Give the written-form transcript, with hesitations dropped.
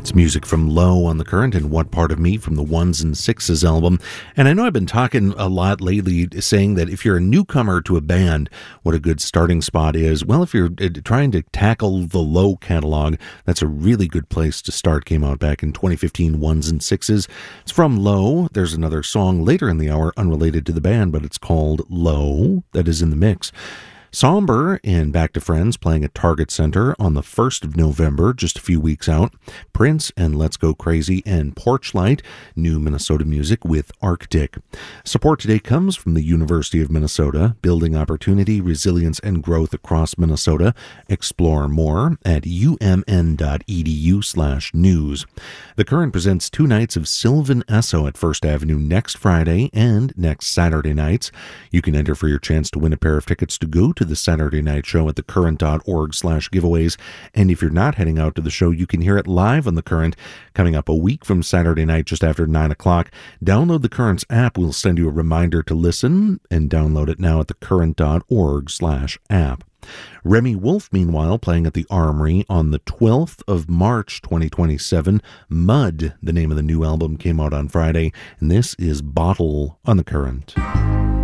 It's music from Low on the Current and What Part of Me from the Ones and Sixes album. And I know I've been talking a lot lately saying that if you're a newcomer to a band, what a good starting spot is. Well, if you're trying to tackle the Low catalog, that's a really good place to start. Came out back in 2015, Ones and Sixes. It's from Low. There's another song later in the hour unrelated to the band, but it's called Low that is in the mix. Somber and Back to Friends playing at Target Center on the 1st of November, just a few weeks out. Prince and Let's Go Crazy and Porchlight, new Minnesota music with Arctic. Support today comes from the University of Minnesota, building opportunity, resilience, and growth across Minnesota. Explore more at umn.edu/news. The Current presents 2 nights of Sylvan Esso at First Avenue next Friday and next Saturday nights. You can enter for your chance to win a pair of tickets to go to the Saturday night show at thecurrent.org/giveaways. And if you're not heading out to the show, you can hear it live on The Current coming up a week from Saturday night just after 9 o'clock. Download The Current's app. We'll send you a reminder to listen, and download it now at thecurrent.org/app. Remy Wolf, meanwhile, playing at the Armory on the 12th of March, 2027. Mud, the name of the new album, came out on Friday, and this is Bottle on The Current.